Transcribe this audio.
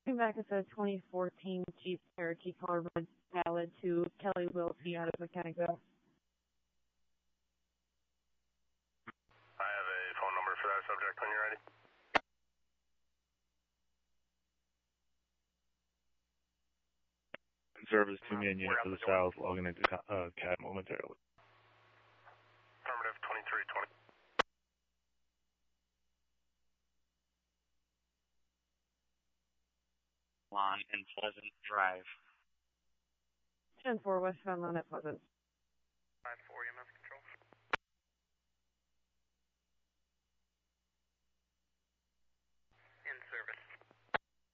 Back at the 2014 Jeep Cherokee color red valid to Kelly Wilkie out of Mechanico. I have a phone number for that subject when you're ready. Service to me and unit to the south, logging into CAD momentarily. Affirmative 2320. Lawn and Pleasant Drive. 10-4 westbound Lawn at Pleasant. 5-4.